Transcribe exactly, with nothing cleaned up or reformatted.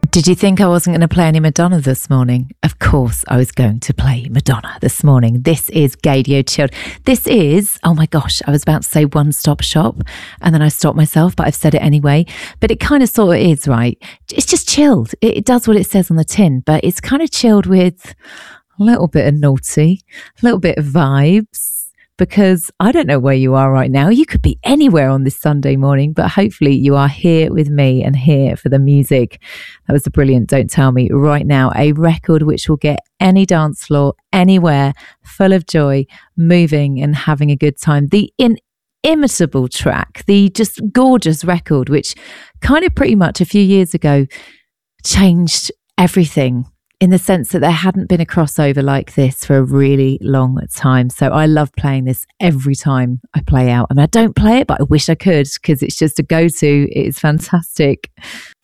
Did you think I wasn't going to play any Madonna this morning? Of course I was going to play Madonna this morning. This is Gaydio Chilled. This is, oh my gosh, I was about to say One Stop Shop and then I stopped myself, but I've said it anyway. But it kind of sort of is, right? It's just chilled. It, it does what it says on the tin, but it's kind of chilled with a little bit of naughty, a little bit of vibes. Because I don't know where you are right now. You could be anywhere on this Sunday morning, but hopefully you are here with me and here for the music. That was a brilliant Don't Tell Me right now. A record which will get any dance floor, anywhere, full of joy, moving and having a good time. The inimitable track, the just gorgeous record, which kind of pretty much a few years ago changed everything, in the sense that there hadn't been a crossover like this for a really long time. So I love playing this every time I play out. I mean, I don't play it, but I wish I could because it's just a go-to. It is fantastic.